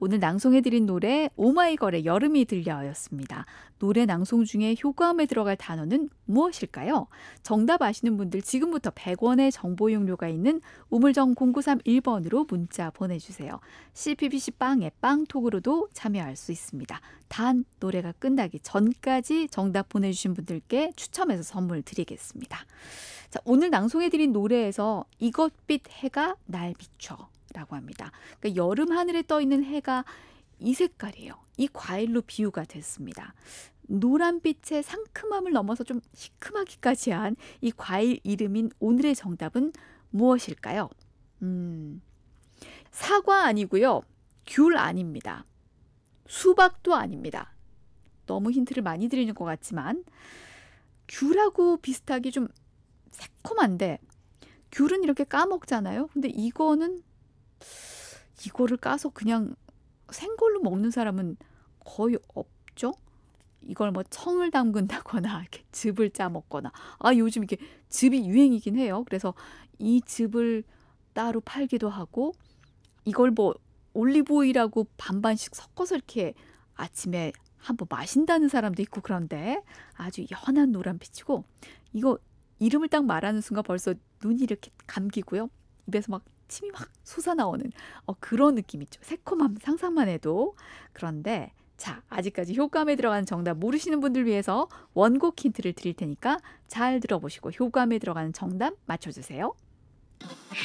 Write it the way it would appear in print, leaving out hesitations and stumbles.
오늘 낭송해드린 노래 오마이걸의 여름이 들려였습니다. 노래 낭송 중에 효과음에 들어갈 단어는 무엇일까요? 정답 아시는 분들 지금부터 100원의 정보 이용료가 있는 우물정 0931번으로 문자 보내주세요. CPBC 빵의 빵톡으로도 참여할 수 있습니다. 단 노래가 끝나기 전까지 정답 보내주신 분들께 추첨해서 선물 드리겠습니다. 자, 오늘 낭송해드린 노래에서 이것빛 해가 날 비춰 라고 합니다. 그러니까 여름 하늘에 떠 있는 해가 이 색깔이에요. 이 과일로 비유가 됐습니다. 노란빛의 상큼함을 넘어서 좀 시큼하기까지 한 이 과일 이름인 오늘의 정답은 무엇일까요? 사과 아니고요. 귤 아닙니다. 수박도 아닙니다. 너무 힌트를 많이 드리는 것 같지만 귤하고 비슷하게 좀 새콤한데 귤은 이렇게 까먹잖아요. 근데 이거를 까서 그냥 생걸로 먹는 사람은 거의 없죠. 이걸 뭐 청을 담근다거나 이렇게 즙을 짜 먹거나 요즘 이게 즙이 유행이긴 해요. 그래서 이 즙을 따로 팔기도 하고 이걸 뭐 올리브 오일하고 반반씩 섞어서 이렇게 아침에 한번 마신다는 사람도 있고 그런데 아주 연한 노란빛이고 이거 이름을 딱 말하는 순간 벌써 눈이 이렇게 감기고요. 입에서 막 침이 막 솟아나오는 그런 느낌 있죠. 새콤함 상상만 해도. 그런데 자, 아직까지 효과음에 들어가는 정답 모르시는 분들 위해서 원곡 힌트를 드릴 테니까 잘 들어보시고 효과음에 들어가는 정답 맞춰주세요.